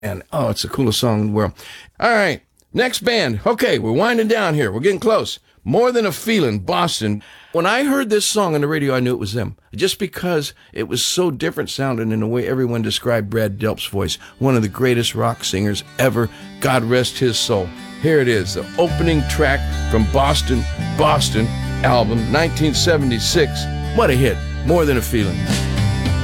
And oh, it's the coolest song in the world. All right, next band. Okay, we're winding down here. We're getting close. More Than a Feeling, Boston. When I heard this song on the radio, I knew it was them. Just because it was so different sounding in the way everyone described Brad Delp's voice. One of the greatest rock singers ever. God rest his soul. Here it is, the opening track from Boston album, 1976. What a hit. More Than a Feeling.